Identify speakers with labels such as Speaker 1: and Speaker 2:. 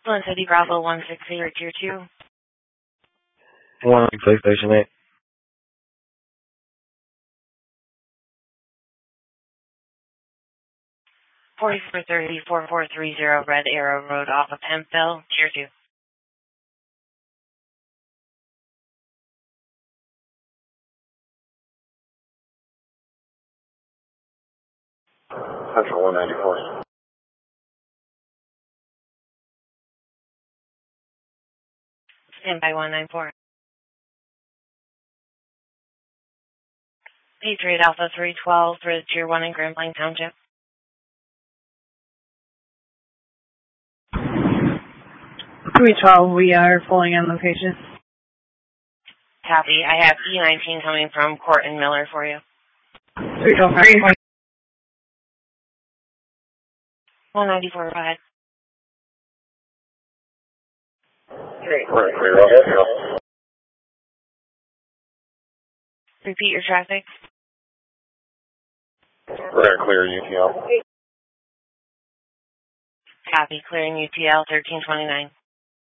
Speaker 1: Glen City Bravo 160 or Tier 2.
Speaker 2: One PlayStation 8.
Speaker 1: $4430-4430 Red Arrow Road off of Hempville, Tier 2.
Speaker 3: Central 194.
Speaker 1: Stand by 194. Patriot Alpha 312 for Tier 1 in Grand Blanc Township.
Speaker 4: 312, we are pulling in location.
Speaker 1: Copy. I have E19 coming from Court and Miller for you.
Speaker 4: 312,
Speaker 1: 194, go ahead. Repeat your traffic.
Speaker 3: We're going to clear UTL.
Speaker 1: Copy. Clearing UTL 1329.